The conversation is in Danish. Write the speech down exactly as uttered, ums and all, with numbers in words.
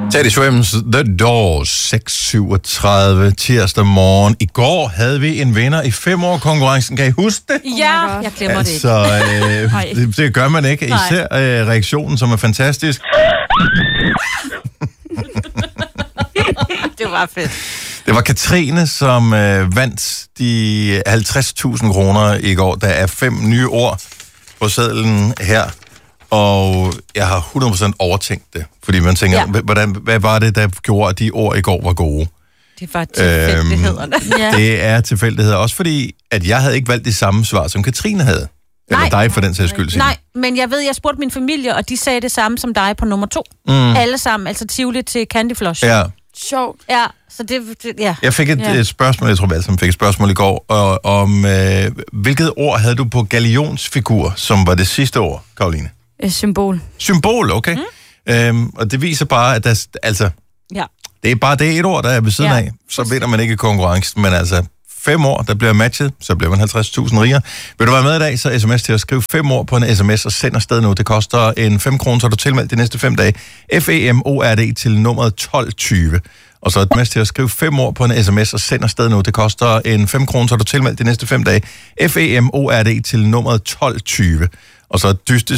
Teddy Swims, The Doors, seks syvogtredive tirsdag morgen. I går havde vi en vinder i fem år konkurrencen. Kan I huske det? Ja, jeg glemmer altså, det ikke. Øh, det, det gør man ikke. Især øh, reaktionen, som er fantastisk. Det var fedt. Det var Katrine, som øh, vandt de halvtreds tusind kroner i går. Der er fem nye ord på sedlen her. Og jeg har hundrede procent overtænkt det. Fordi man tænker, ja. hvordan, hvad var det, der gjorde, at de ord i går var gode? Det var tilfældighederne. Øhm, ja. Det er tilfældigheder. Også fordi, at jeg havde ikke valgt det samme svar, som Katrine havde. Eller Nej. dig for den sags skyld. Nej, men jeg ved, jeg spurgte min familie, og de sagde det samme som dig på nummer to. Mm. Alle sammen, altså Tivoli til Candy Floss. Ja. Sjovt. Ja, så det, det ja. Jeg fik et, ja. et spørgsmål, jeg tror, vi alle sammen fik et spørgsmål i går, og, om øh, hvilket ord havde du på gallionsfigur, som var det sidste ord, Karoline? Symbol. Symbol, okay. Mm. Øhm, og det viser bare, at der, altså, ja. det er bare det et ord, der er ved siden ja. af. Så vinder man ikke konkurrencen, men altså fem år, der bliver matchet, så bliver man halvtreds tusind rigere. Vil du være med i dag, så sms til at skrive fem år på en sms og send afsted nu. Det koster en fem kroner, så er du tilmeldt de næste fem dage. F E M O R D til nummeret tolv tyve. Og så er det til at skrive fem år på en sms og send afsted nu. Det koster en fem kroner, så er du tilmeldt de næste fem dage. F E M O R D til nummeret tolv tyve. Og så dyste